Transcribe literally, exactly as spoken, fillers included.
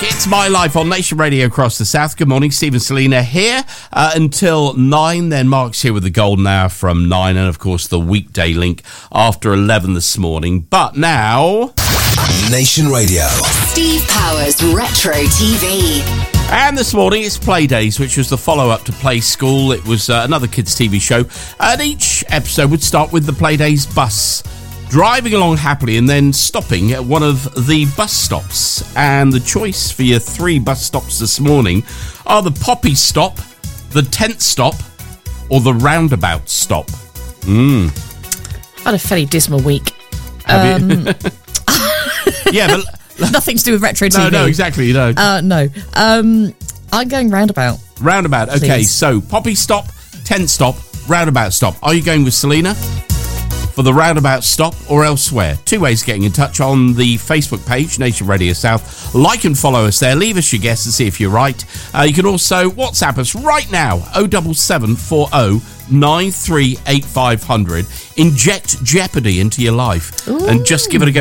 It's My Life on Nation Radio across the South. Good morning, Steve and Selena here uh, until nine. Then Mark's here with the golden hour from nine, and of course the weekday link after eleven this morning. But now, Nation Radio. Steve Powers Retro T V. And this morning it's Playdays, which was the follow-up to Play School. It was uh, another kids' T V show, and each episode would start with the Playdays bus driving along happily and then stopping at one of the bus stops. And the choice for your three bus stops this morning are the Poppy stop, the tent stop, or the roundabout stop. Mm. I've had a fairly dismal week. Have um, you? Yeah, but nothing to do with Retro T V. no, no, exactly, no. Uh, no. Um, I'm going roundabout. Roundabout, okay, Please. so Poppy stop, tent stop, roundabout stop. Are you going with Selena for the roundabout stop or elsewhere? Two ways of getting in touch on the Facebook page, Nation Radio South. Like and follow us there. Leave us your guess and see if you're right. Uh, you can also WhatsApp us right now, oh seven seven four oh nine three eight five hundred. Inject Jeopardy into your life Ooh. and just give it a go.